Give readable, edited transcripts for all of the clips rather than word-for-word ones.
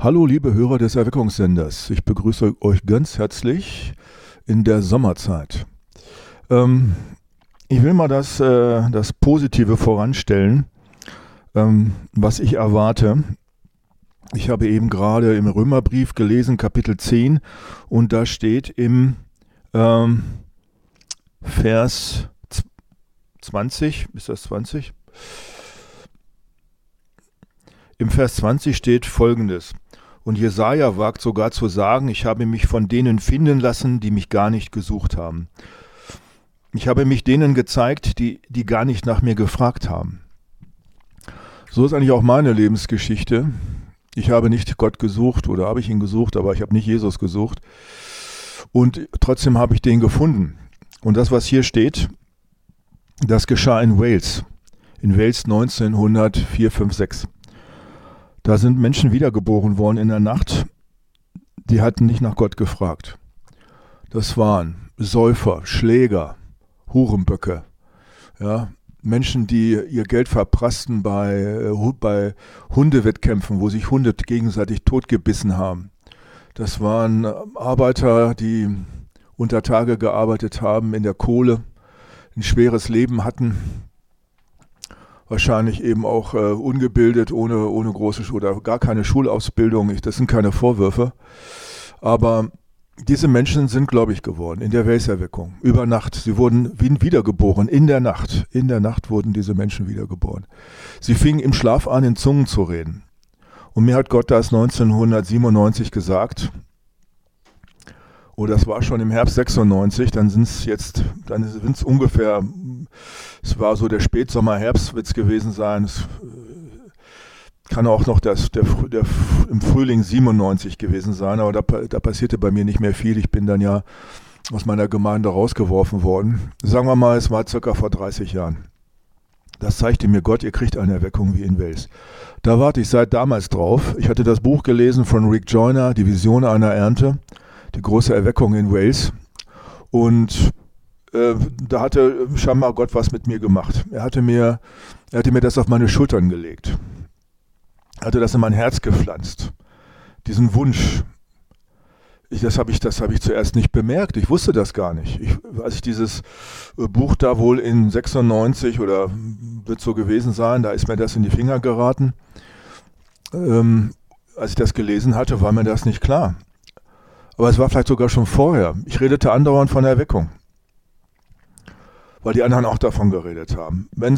Hallo liebe Hörer des Erweckungssenders, ich begrüße euch ganz herzlich in der Sommerzeit. Ich will mal das Positive voranstellen, was ich erwarte. Ich habe eben gerade im Römerbrief gelesen, Kapitel 10, und da steht im Vers 20, ist das 20? Im Vers 20 steht Folgendes: Und Jesaja wagt sogar zu sagen, ich habe mich von denen finden lassen, die mich gar nicht gesucht haben. Ich habe mich denen gezeigt, die gar nicht nach mir gefragt haben. So ist eigentlich auch meine Lebensgeschichte. Ich habe nicht Gott gesucht oder habe ich ihn gesucht, aber ich habe nicht Jesus gesucht. Und trotzdem habe ich den gefunden. Und das, was hier steht, das geschah in Wales. In Wales 1904, 5, 6. Da sind Menschen wiedergeboren worden in der Nacht, die hatten nicht nach Gott gefragt. Das waren Säufer, Schläger, Hurenböcke, ja, Menschen, die ihr Geld verprassten bei Hundewettkämpfen, wo sich Hunde gegenseitig totgebissen haben. Das waren Arbeiter, die unter Tage gearbeitet haben in der Kohle, ein schweres Leben hatten. Wahrscheinlich eben auch ungebildet, ohne große oder gar keine Schulausbildung. Das sind keine Vorwürfe. Aber diese Menschen sind gläubig geworden in der Welserweckung. Über Nacht. Sie wurden wiedergeboren in der Nacht. In der Nacht wurden diese Menschen wiedergeboren. Sie fingen im Schlaf an, in Zungen zu reden. Und mir hat Gott das 1997 gesagt. Oh, das war schon im Herbst 96, dann sind es ungefähr, es war so der Spätsommer, Herbst wird es gewesen sein, es kann auch noch im Frühling 97 gewesen sein, aber da passierte bei mir nicht mehr viel, ich bin dann ja aus meiner Gemeinde rausgeworfen worden. Sagen wir mal, es war circa vor 30 Jahren. Das zeigte mir Gott, ihr kriegt eine Erweckung wie in Wales. Da warte ich seit damals drauf. Ich hatte das Buch gelesen von Rick Joyner, Die Vision einer Ernte. Die große Erweckung in Wales. Und da hatte scheinbar Gott was mit mir gemacht. Er hatte mir das auf meine Schultern gelegt. Er hatte das in mein Herz gepflanzt. Diesen Wunsch. Das habe ich zuerst nicht bemerkt. Ich wusste das gar nicht. Als ich dieses Buch da wohl in 96 oder wird so gewesen sein, da ist mir das in die Finger geraten. Als ich das gelesen hatte, war mir das nicht klar. Aber es war vielleicht sogar schon vorher. Ich redete andauernd von Erweckung, weil die anderen auch davon geredet haben. Wenn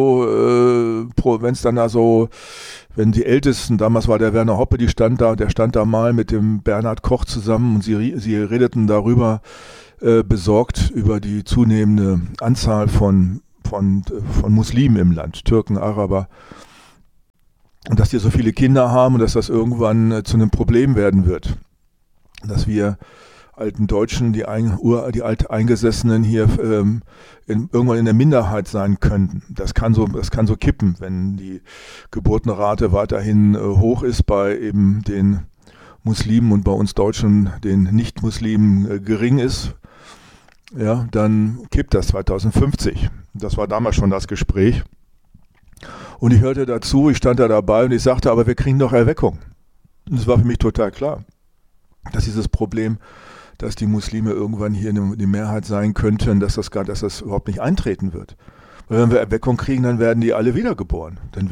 die Ältesten, damals war der Werner Hoppe, der stand da mal mit dem Bernhard Koch zusammen und sie redeten darüber, besorgt über die zunehmende Anzahl von Muslimen im Land, Türken, Araber, und dass die so viele Kinder haben und dass das irgendwann zu einem Problem werden wird. Dass wir alten Deutschen, die Alteingesessenen hier irgendwann in der Minderheit sein könnten. Das kann so kippen, wenn die Geburtenrate weiterhin hoch ist bei eben den Muslimen und bei uns Deutschen den Nicht-Muslimen gering ist. Ja, dann kippt das 2050. Das war damals schon das Gespräch. Und ich hörte dazu, ich stand da dabei und ich sagte, aber wir kriegen doch Erweckung. Und das war für mich total klar, dass dieses Problem, dass die Muslime irgendwann hier die Mehrheit sein könnten, dass das überhaupt nicht eintreten wird. Weil wenn wir Erweckung kriegen, dann werden die alle wiedergeboren. Dann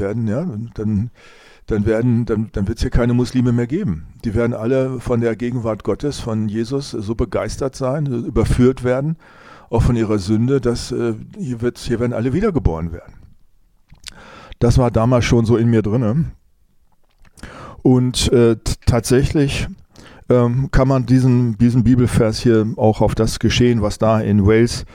wird es hier keine Muslime mehr geben. Die werden alle von der Gegenwart Gottes, von Jesus so begeistert sein, überführt werden, auch von ihrer Sünde, dass hier werden alle wiedergeboren werden. Das war damals schon so in mir drinne. Und tatsächlich kann man diesen Bibelvers hier auch auf das Geschehen, was da in Wales,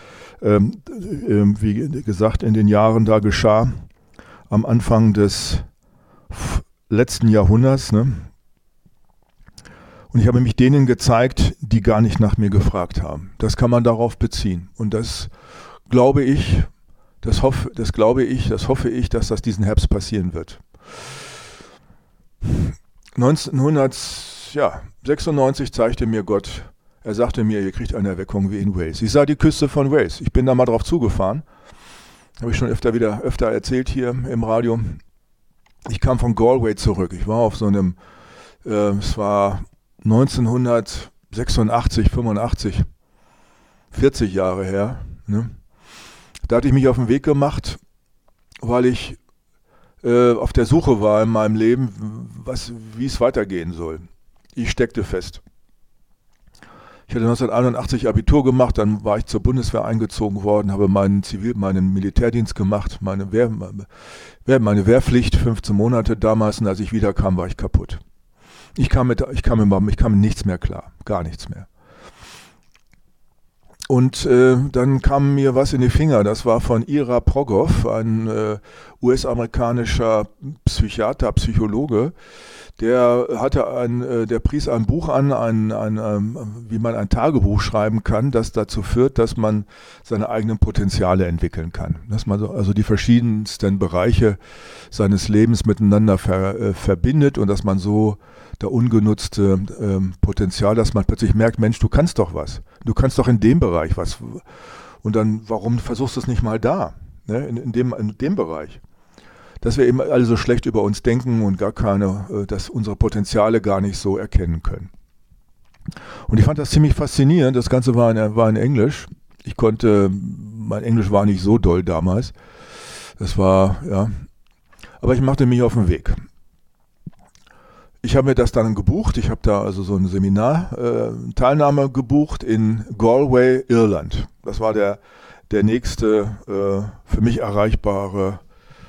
wie gesagt, in den Jahren da geschah, am Anfang des letzten Jahrhunderts. Ne? Und ich habe mich denen gezeigt, die gar nicht nach mir gefragt haben. Das kann man darauf beziehen. Und das glaube ich, das hoffe ich, dass das diesen Herbst passieren wird. 1996 zeigte mir Gott, er sagte mir, ihr kriegt eine Erweckung wie in Wales. Ich sah die Küste von Wales. Ich bin da mal drauf zugefahren. Habe ich schon öfter erzählt hier im Radio. Ich kam von Galway zurück. Ich war auf so einem Es war 1986, 85, 40 Jahre her. Ne? Da hatte ich mich auf den Weg gemacht, weil ich auf der Suche war in meinem Leben, wie es weitergehen soll. Ich steckte fest. Ich hatte 1981 Abitur gemacht, dann war ich zur Bundeswehr eingezogen worden, habe meinen Militärdienst gemacht, meine Wehrpflicht, 15 Monate damals, und als ich wiederkam, war ich kaputt. Ich kam mit nichts mehr klar, gar nichts mehr. Und dann kam mir was in die Finger, das war von Ira Progoff, ein US-amerikanischer Psychiater, Psychologe. Der pries ein Buch an, wie man ein Tagebuch schreiben kann, das dazu führt, dass man seine eigenen Potenziale entwickeln kann. Dass man also die verschiedensten Bereiche seines Lebens miteinander verbindet und dass man so der ungenutzte Potenzial, dass man plötzlich merkt, Mensch, du kannst doch was. Du kannst doch in dem Bereich was. Und dann, warum versuchst du es nicht mal da, ne? In dem Bereich? Dass wir eben alle so schlecht über uns denken und dass unsere Potenziale gar nicht so erkennen können. Und ich fand das ziemlich faszinierend. Das Ganze war in Englisch. Mein Englisch war nicht so doll damals. Aber ich machte mich auf den Weg. Ich habe mir das dann gebucht. Ich habe da also so ein Seminar, Teilnahme gebucht in Galway, Irland. Das war der nächste für mich erreichbare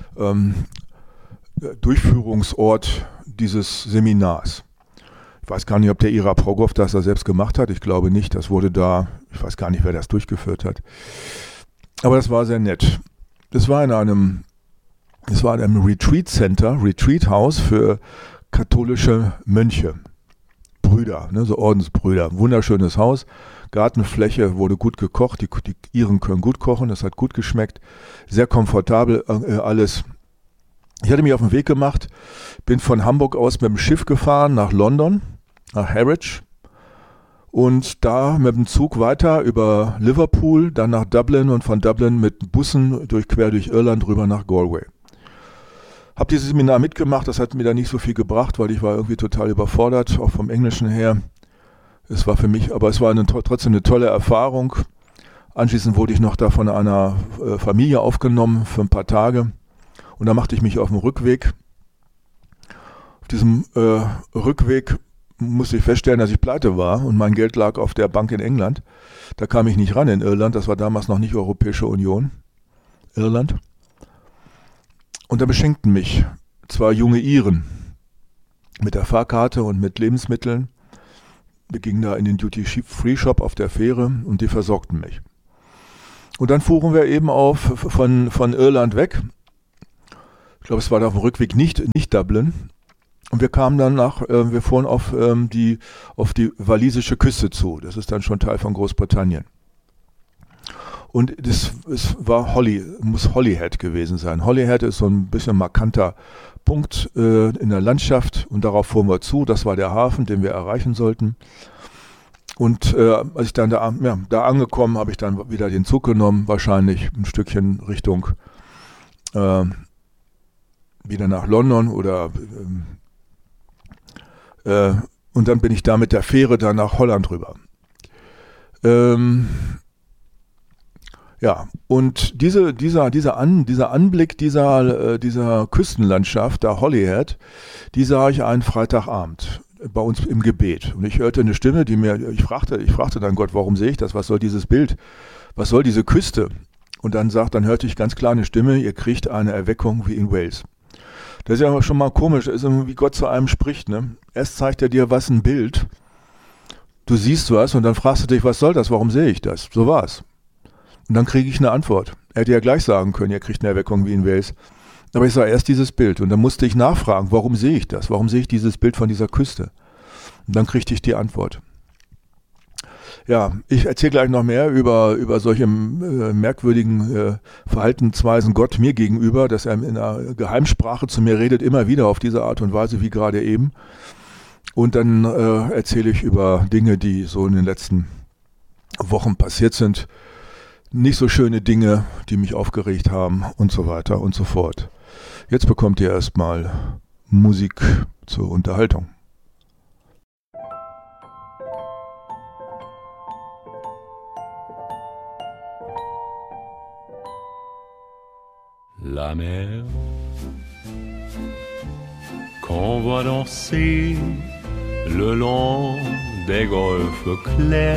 Durchführungsort dieses Seminars. Ich weiß gar nicht, ob der Ira Progoff das da selbst gemacht hat. Ich glaube nicht. Das wurde da, ich weiß gar nicht, wer das durchgeführt hat. Aber das war sehr nett. Das war in einem Retreat Center, Retreat House für katholische Mönche, Brüder, ne, so Ordensbrüder. Wunderschönes Haus, Gartenfläche, wurde gut gekocht, die Iren können gut kochen, das hat gut geschmeckt, sehr komfortabel alles. Ich hatte mich auf den Weg gemacht, bin von Hamburg aus mit dem Schiff gefahren nach London, nach Harwich und da mit dem Zug weiter über Liverpool, dann nach Dublin und von Dublin mit Bussen quer durch Irland rüber nach Galway. Habe dieses Seminar mitgemacht, das hat mir da nicht so viel gebracht, weil ich war irgendwie total überfordert, auch vom Englischen her. Es war trotzdem eine tolle Erfahrung. Anschließend wurde ich noch da von einer Familie aufgenommen für ein paar Tage und da machte ich mich auf den Rückweg. Auf diesem Rückweg musste ich feststellen, dass ich pleite war und mein Geld lag auf der Bank in England. Da kam ich nicht ran in Irland, das war damals noch nicht Europäische Union, Irland. Und da beschenkten mich 2 junge Iren mit der Fahrkarte und mit Lebensmitteln. Wir gingen da in den Duty-Free-Shop auf der Fähre und die versorgten mich. Und dann fuhren wir eben von Irland weg. Ich glaube, es war auf dem Rückweg nicht Dublin. Und wir kamen dann wir fuhren auf die walisische Küste zu. Das ist dann schon Teil von Großbritannien. Und es muss Holyhead gewesen sein. Holyhead ist so ein bisschen markanter Punkt in der Landschaft und darauf fuhren wir zu. Das war der Hafen, den wir erreichen sollten. Und als ich dann da angekommen, habe ich dann wieder den Zug genommen, wahrscheinlich ein Stückchen Richtung wieder nach London und dann bin ich da mit der Fähre dann nach Holland rüber. Ja, und dieser Anblick dieser Küstenlandschaft, da Holyhead, die sah ich einen Freitagabend bei uns im Gebet. Und ich hörte eine Stimme, ich fragte dann Gott, warum sehe ich das? Was soll dieses Bild? Was soll diese Küste? Und dann hörte ich ganz klar eine Stimme, ihr kriegt eine Erweckung wie in Wales. Das ist ja schon mal komisch, das ist wie Gott zu einem spricht, ne? Erst zeigt er dir ein Bild, du siehst was und dann fragst du dich, was soll das? Warum sehe ich das? So war's. Und dann kriege ich eine Antwort. Er hätte ja gleich sagen können, ihr kriegt eine Erweckung wie in Wales. Aber ich sah erst dieses Bild und dann musste ich nachfragen, warum sehe ich das? Warum sehe ich dieses Bild von dieser Küste? Und dann kriegte ich die Antwort. Ja, ich erzähle gleich noch mehr über solche merkwürdigen Verhaltensweisen Gott mir gegenüber, dass er in einer Geheimsprache zu mir redet, immer wieder auf diese Art und Weise wie gerade eben. Und dann erzähle ich über Dinge, die so in den letzten Wochen passiert sind. Nicht so schöne Dinge, die mich aufgeregt haben und so weiter und so fort. Jetzt bekommt ihr erstmal Musik zur Unterhaltung. la mer qu'on voit danser le long des golfes clairs.